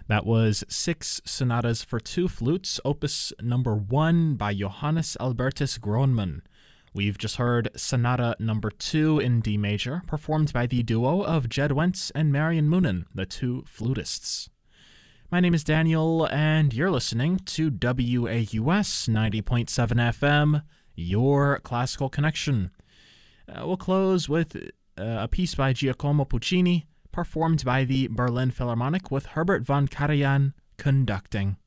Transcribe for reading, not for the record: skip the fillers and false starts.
That was Six Sonatas for Two Flutes, opus number 1 by Johannes Albertus Gronemann. We've just heard Sonata number 2 in D major, performed by the duo of Jed Wentz and Marion Moonen, the two flutists. My name is Daniel, and you're listening to WAUS 90.7 FM, your classical connection. We'll close with a piece by Giacomo Puccini, performed by the Berlin Philharmonic with Herbert von Karajan conducting.